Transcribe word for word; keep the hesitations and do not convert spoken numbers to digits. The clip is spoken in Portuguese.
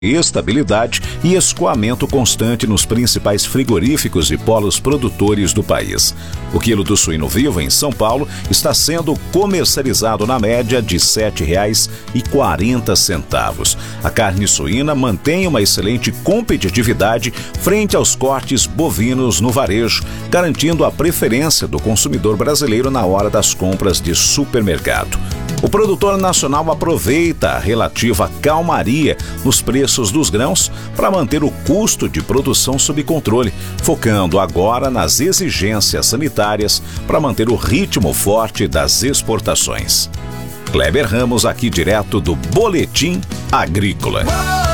estabilidade e escoamento constante nos principais frigoríficos e polos produtores do país. O quilo do suíno vivo em São Paulo está sendo comercializado na média de sete reais e quarenta centavos. A carne suína mantém uma excelente competitividade frente aos cortes bovinos no varejo, garantindo a preferência do consumidor brasileiro na hora das compras de supermercado. O produtor nacional aproveita a relativa calmaria nos preços dos grãos para manter o custo de produção sob controle, focando agora nas exigências sanitárias para manter o ritmo forte das exportações. Kleber Ramos, aqui direto do Boletim Agrícola.